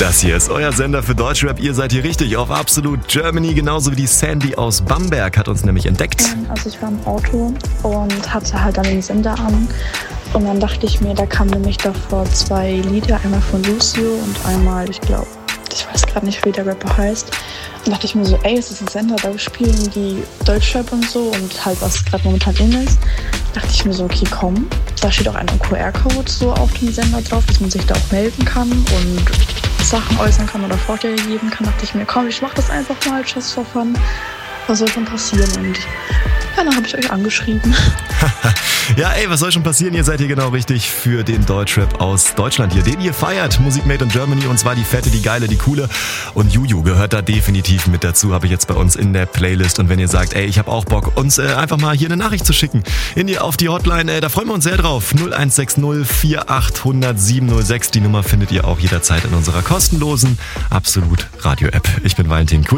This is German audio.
Das hier ist euer Sender für Deutschrap. Ihr seid hier richtig auf Absolut Germany, genauso wie die Sandy aus Bamberg hat uns nämlich entdeckt. Also ich war im Auto und hatte halt dann den Sender an. Und dann dachte ich mir, da kamen nämlich davor 2 Lieder, einmal von Lucio und einmal, ich weiß gerade nicht, wie der Rapper heißt. Dann dachte ich mir so, ey, es ist ein Sender, da spielen die Deutschrap und so und halt was gerade momentan in ist. Dachte ich mir so, okay, komm. Da steht auch ein QR-Code so auf dem Sender drauf, dass man sich da auch melden kann und Sachen äußern kann oder Vorschläge geben kann. Dachte ich mir, komm, ich mach das einfach mal, just for fun. Was soll schon passieren? Und ja, dann habe ich euch angeschrieben. Ja, ey, was soll schon passieren? Ihr seid hier genau richtig für den Deutschrap aus Deutschland hier, den ihr feiert. Musik made in Germany, und zwar die fette, die geile, die coole. Und Juju gehört da definitiv mit dazu, habe ich jetzt bei uns in der Playlist. Und wenn ihr sagt, ey, ich habe auch Bock, uns einfach mal hier eine Nachricht zu schicken auf die Hotline, da freuen wir uns sehr drauf. 0160 4800 706. Die Nummer findet ihr auch jederzeit in unserer kostenlosen Absolut Radio-App. Ich bin Valentin. Cool.